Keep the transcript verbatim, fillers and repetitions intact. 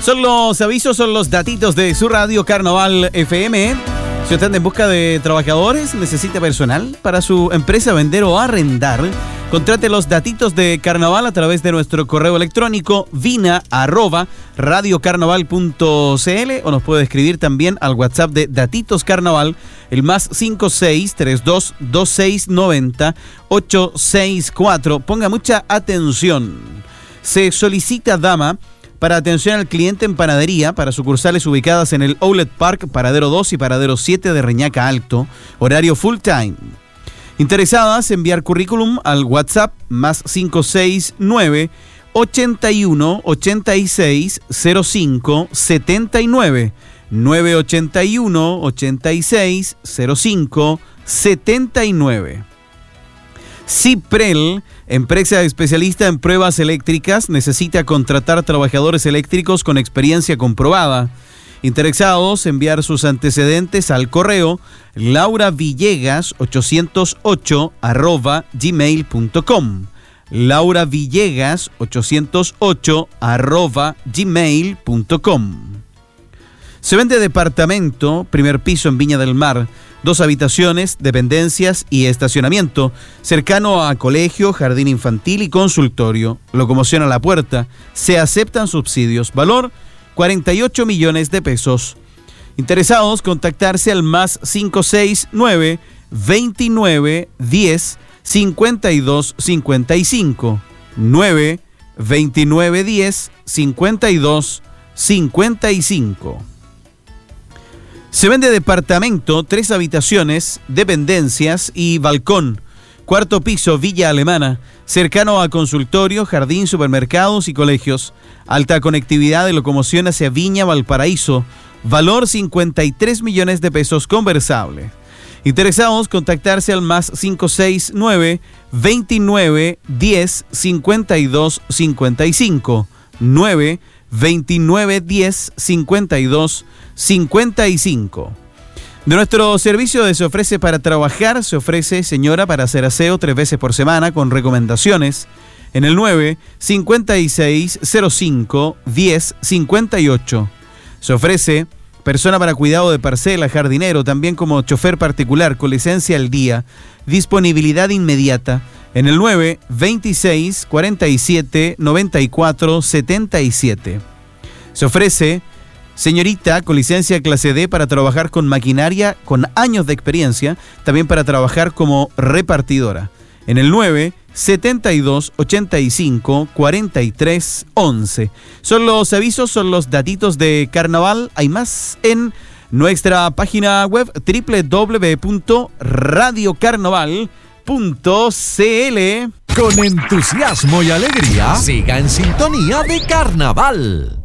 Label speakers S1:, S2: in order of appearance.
S1: Son los avisos, son los datitos de su radio Carnaval F M. Si usted anda en busca de trabajadores, necesita personal para su empresa vender o arrendar, contrate los datitos de Carnaval a través de nuestro correo electrónico vina arroba radiocarnaval punto cl o nos puede escribir también al WhatsApp de Datitos Carnaval, el más cinco seis tres dos dos seis nueve cero ocho seis cuatro. Ponga mucha atención. Se solicita dama para atención al cliente en panadería para sucursales ubicadas en el Outlet Park, Paradero dos y Paradero siete de Reñaca Alto, horario full time. Interesadas, enviar currículum al WhatsApp más cinco seis nueve ochenta y uno ochenta y seis cero cinco setenta y nueve nueve ochenta y uno ochenta y seis cero cinco setenta y nueve. Ciprel, empresa especialista en pruebas eléctricas, necesita contratar trabajadores eléctricos con experiencia comprobada. Interesados, enviar sus antecedentes al correo lauravillegas ochocientos ocho arroba gmail punto com. lauravillegas ochocientos ocho arroba gmail punto com. Se vende departamento, primer piso en Viña del Mar, dos habitaciones, dependencias y estacionamiento, cercano a colegio, jardín infantil y consultorio, locomoción a la puerta, se aceptan subsidios, valor cuarenta y ocho millones de pesos. Interesados, contactarse al más cinco seis nueve veintinueve diez cincuenta y dos cincuenta y cinco, nueve veintinueve diez cincuenta y dos cincuenta y cinco. Se vende departamento, tres habitaciones, dependencias y balcón. Cuarto piso, Villa Alemana, cercano a consultorio, jardín, supermercados y colegios. Alta conectividad de locomoción hacia Viña, Valparaíso. Valor cincuenta y tres millones de pesos conversable. Interesados, contactarse al más cinco seis nueve veintinueve diez cincuenta y dos cincuenta y cinco, nueve veintinueve diez cincuenta y dos cincuenta y cinco. De nuestro servicio de Se Ofrece para Trabajar, se ofrece señora para hacer aseo tres veces por semana con recomendaciones en el nueve cincuenta y seis cero cinco diez cincuenta y ocho. Se ofrece persona para cuidado de parcela, jardinero, también como chofer particular con licencia al día, disponibilidad inmediata en el nueve veintiséis cuarenta y siete noventa y cuatro setenta y siete. Se ofrece señorita con licencia clase D para trabajar con maquinaria con años de experiencia, también para trabajar como repartidora en el nueve setenta y dos ochenta y cinco cuarenta y tres once. Son los avisos, son los datitos de Carnaval. Hay más en nuestra página web doble u doble u doble u punto radio carnaval punto cl.
S2: Con entusiasmo y alegría, siga en sintonía de Carnaval.